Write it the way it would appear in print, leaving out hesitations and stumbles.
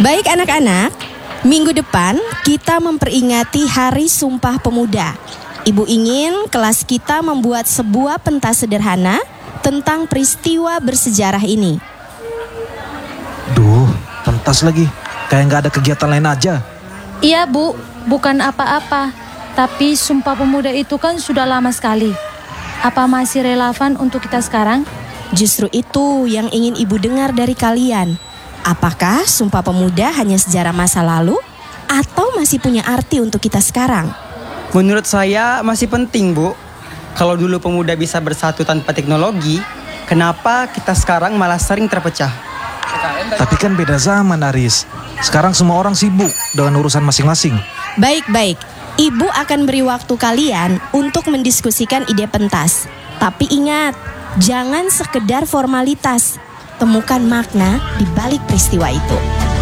Baik anak-anak, minggu depan kita memperingati Hari Sumpah Pemuda. Ibu ingin kelas kita membuat sebuah pentas sederhana tentang peristiwa bersejarah ini. Duh, pentas lagi. Kayak nggak ada kegiatan lain aja. Iya Bu, bukan apa-apa. Tapi Sumpah Pemuda itu kan sudah lama sekali. Apa masih relevan untuk kita sekarang? Justru itu yang ingin ibu dengar dari kalian. Apakah Sumpah Pemuda hanya sejarah masa lalu atau masih punya arti untuk kita sekarang? Menurut saya masih penting, Bu. Kalau dulu pemuda bisa bersatu tanpa teknologi, kenapa kita sekarang malah sering terpecah? Tapi kan beda zaman, Aris. Sekarang semua orang sibuk dengan urusan masing-masing. Baik-baik, ibu akan beri waktu kalian untuk mendiskusikan ide pentas. Tapi ingat, jangan sekedar formalitas. Temukan makna di balik peristiwa itu.